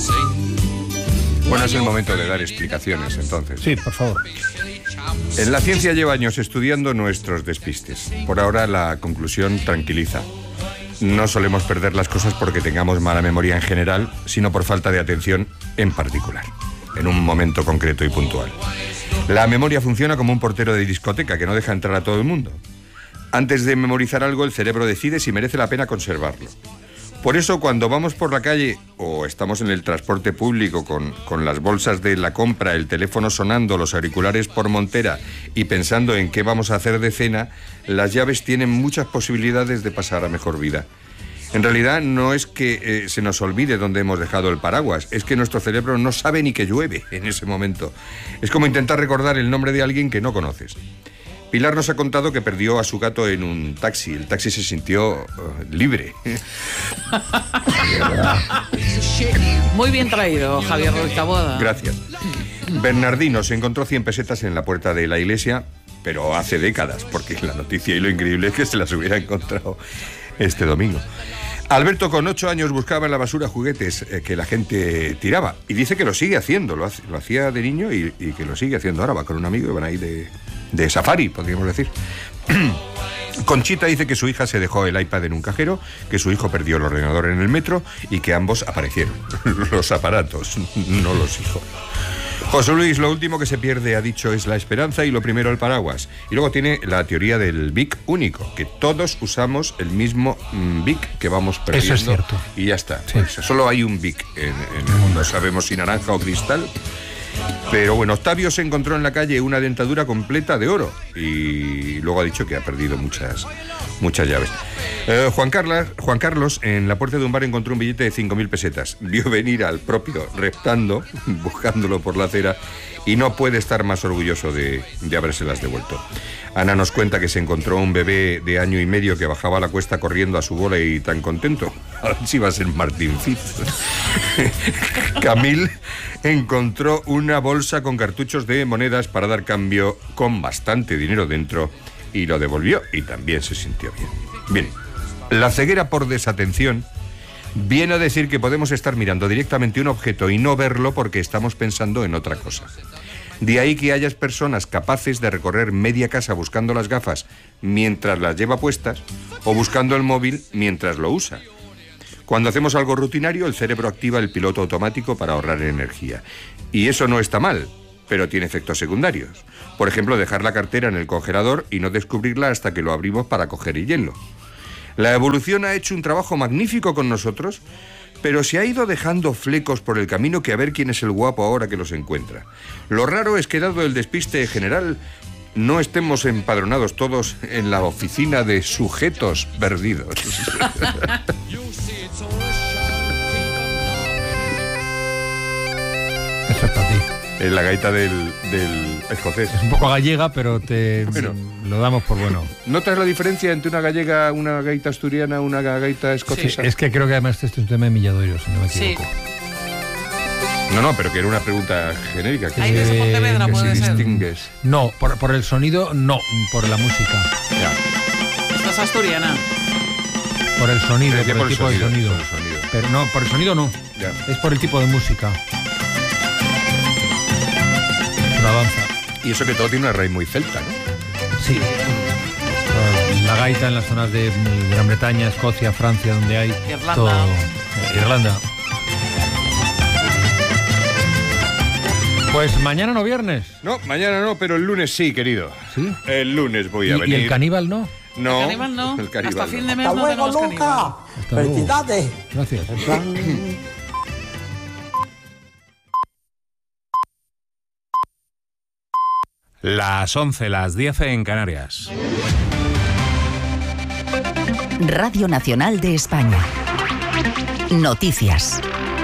Bueno, es el momento de dar explicaciones, entonces. Sí, por favor. La ciencia lleva años estudiando nuestros despistes. Por ahora la conclusión tranquiliza. No solemos perder las cosas porque tengamos mala memoria en general, sino por falta de atención en particular, en un momento concreto y puntual. La memoria funciona como un portero de discoteca que no deja entrar a todo el mundo. Antes de memorizar algo, el cerebro decide si merece la pena conservarlo. Por eso, cuando vamos por la calle o estamos en el transporte público con las bolsas de la compra, el teléfono sonando, los auriculares por montera y pensando en qué vamos a hacer de cena, las llaves tienen muchas posibilidades de pasar a mejor vida. En realidad no es que se nos olvide dónde hemos dejado el paraguas, es que nuestro cerebro no sabe ni que llueve en ese momento. Es como intentar recordar el nombre de alguien que no conoces. Pilar nos ha contado que perdió a su gato en un taxi. El taxi se sintió libre. Muy bien traído, Javier Ruiz Taboada. Gracias. Bernardino se encontró 100 pesetas en la puerta de la iglesia, pero hace décadas, porque la noticia y lo increíble es que se las hubiera encontrado este domingo. Alberto, con 8 años, buscaba en la basura juguetes que la gente tiraba. Y dice que lo sigue haciendo. Lo hacía de niño y que lo sigue haciendo ahora. Va con un amigo y van ahí de safari, podríamos decir. Conchita dice que su hija se dejó el iPad en un cajero, que su hijo perdió el ordenador en el metro y que ambos aparecieron. Los aparatos, no los hijos. José Luis, lo último que se pierde, ha dicho, es la esperanza y lo primero el paraguas. Y luego tiene la teoría del BIC único, que todos usamos el mismo BIC que vamos perdiendo. Eso es cierto. Y ya está. Sí. Pues solo hay un BIC en el mundo. No sabemos si naranja o cristal. Pero bueno, Octavio se encontró en la calle una dentadura completa de oro y luego ha dicho que ha perdido muchas llaves. Juan Carlos en la puerta de un bar encontró un billete de 5.000 pesetas. Vio venir al propio reptando, buscándolo por la acera, y no puede estar más orgulloso de habérselas devuelto. Ana nos cuenta que se encontró un bebé de 1 año y medio que bajaba la cuesta corriendo a su bola y tan contento. A ver si va a ser Martín Fitz. Camil encontró una bolsa con cartuchos de monedas para dar cambio con bastante dinero dentro y lo devolvió y también se sintió bien. Bien, la ceguera por desatención viene a decir que podemos estar mirando directamente un objeto y no verlo porque estamos pensando en otra cosa. De ahí que hayas personas capaces de recorrer media casa buscando las gafas mientras las lleva puestas o buscando el móvil mientras lo usa. Cuando hacemos algo rutinario, el cerebro activa el piloto automático para ahorrar energía. Y eso no está mal, pero tiene efectos secundarios. Por ejemplo, dejar la cartera en el congelador y no descubrirla hasta que lo abrimos para coger el hielo. La evolución ha hecho un trabajo magnífico con nosotros, pero se ha ido dejando flecos por el camino que a ver quién es el guapo ahora que los encuentra. Lo raro es que, dado el despiste general, no estemos empadronados todos en la oficina de sujetos perdidos. Eso es para ti. En la gaita del escocés. Es un poco gallega, pero Bueno. lo damos por bueno. ¿Notas la diferencia entre una gallega, una gaita asturiana, una gaita escocesa? Es que creo que además este es un tema de Milladoiro, si no me equivoco. No, pero que era una pregunta genérica. Que Ahí de ese Pontevedra que puede si ser. distingues. No, por el sonido, no. Por la música. Ya. Esta es asturiana. Por el sonido, Decía por el tipo de sonido. por el sonido. Pero no, por el sonido no. Ya. Es por el tipo de música. Pero avanza. Y eso que todo tiene una raíz muy celta, ¿no? Sí. La gaita en las zonas de Gran Bretaña, Escocia, Francia, donde hay Irlanda. todo. Irlanda. Pues mañana no viernes. No, mañana no, pero el lunes sí, querido. ¿Sí? El lunes voy a ¿Y venir. el caníbal no? No. El caníbal no. El caníbal Hasta fin no. de mes ¡Hasta no luego, tenemos Luca! caníbal. Hasta luego. ¡Felicidades! Gracias. En plan, Las 11, las 10 en Canarias. Radio Nacional de España. Noticias.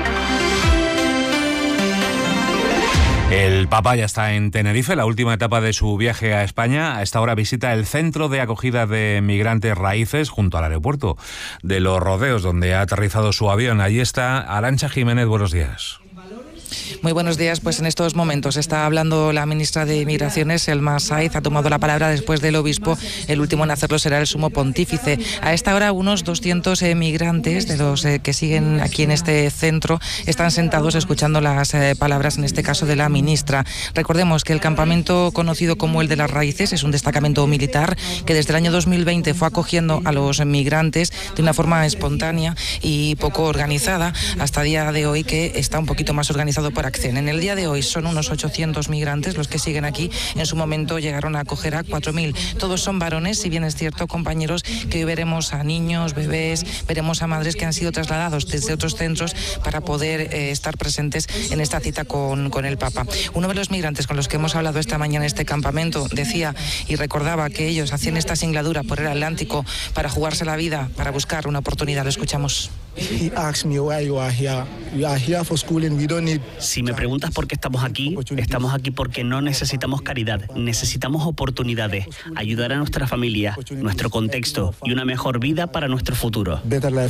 El Papa ya está en Tenerife, la última etapa de su viaje a España. A esta hora visita el centro de acogida de migrantes Raíces, junto al aeropuerto de Los Rodeos, donde ha aterrizado su avión. Allí está Arantxa Jiménez, buenos días. Muy buenos días. Pues en estos momentos está hablando la ministra de Migraciones, Selma Saiz, ha tomado la palabra después del obispo. El último en hacerlo será el sumo pontífice. A esta hora unos 200 migrantes de los que siguen aquí en este centro están sentados escuchando las palabras, en este caso de la ministra. Recordemos que el campamento conocido como el de las Raíces es un destacamento militar que desde el año 2020 fue acogiendo a los migrantes de una forma espontánea y poco organizada, hasta el día de hoy que está un poquito más organizado por Accen. En el día de hoy son unos 800 migrantes los que siguen aquí. En su momento llegaron a acoger a 4.000. Todos son varones, si bien es cierto, compañeros, que hoy veremos a niños, bebés, veremos a madres que han sido trasladados desde otros centros para poder estar presentes en esta cita con el Papa. Uno de los migrantes con los que hemos hablado esta mañana en este campamento decía y recordaba que ellos hacían esta singladura por el Atlántico para jugarse la vida, para buscar una oportunidad. Lo escuchamos. Si me preguntas por qué estamos aquí porque no necesitamos caridad, necesitamos oportunidades, ayudar a nuestra familia, nuestro contexto y una mejor vida para nuestro futuro.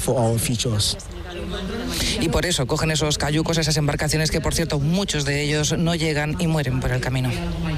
Y por eso cogen esos cayucos, esas embarcaciones que, por cierto, muchos de ellos no llegan y mueren por el camino.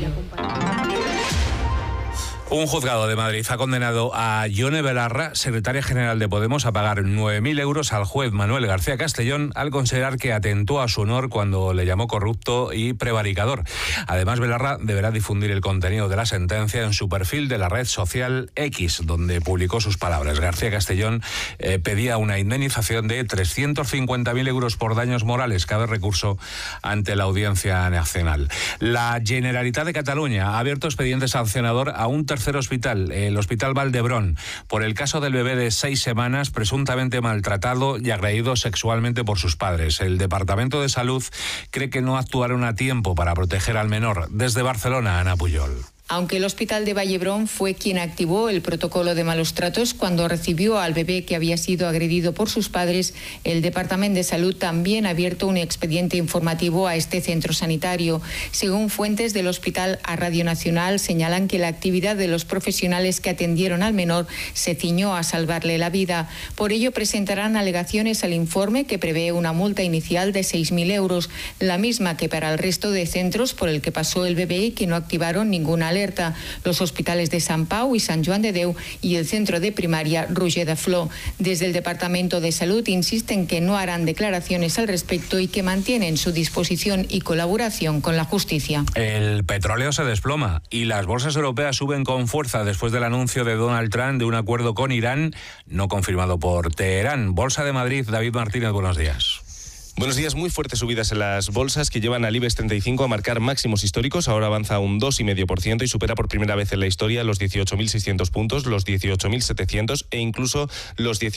Un juzgado de Madrid ha condenado a Yone Belarra, secretaria general de Podemos, a pagar 9.000 euros al juez Manuel García Castellón al considerar que atentó a su honor cuando le llamó corrupto y prevaricador. Además, Belarra deberá difundir el contenido de la sentencia en su perfil de la red social X, donde publicó sus palabras. García Castellón pedía una indemnización de 350.000 euros por daños morales. Cabe recurso ante la Audiencia Nacional. La Generalitat de Cataluña ha abierto expediente sancionador a un tercer hospital, el Hospital Vall d'Hebron, por el caso del bebé de 6 semanas presuntamente maltratado y agredido sexualmente por sus padres. El Departamento de Salud cree que no actuaron a tiempo para proteger al menor. Desde Barcelona, Ana Pujol. Aunque el Hospital de Vall d'Hebron fue quien activó el protocolo de malos tratos cuando recibió al bebé que había sido agredido por sus padres, el Departamento de Salud también ha abierto un expediente informativo a este centro sanitario. Según fuentes del hospital a Radio Nacional, señalan que la actividad de los profesionales que atendieron al menor se ciñó a salvarle la vida. Por ello presentarán alegaciones al informe, que prevé una multa inicial de 6.000 euros, la misma que para el resto de centros por el que pasó el bebé y que no activaron ninguna alerta. Los hospitales de Sant Pau y Sant Joan de Déu y el centro de primaria Roger de Flor. Desde el Departamento de Salud insisten que no harán declaraciones al respecto y que mantienen su disposición y colaboración con la justicia. El petróleo se desploma y las bolsas europeas suben con fuerza después del anuncio de Donald Trump de un acuerdo con Irán no confirmado por Teherán. Bolsa de Madrid, David Martínez, buenos días. Buenos días. Muy fuertes subidas en las bolsas que llevan al IBEX 35 a marcar máximos históricos. Ahora avanza un 2,5% y supera por primera vez en la historia los 18.600 puntos, los 18.700 e incluso los 18.000.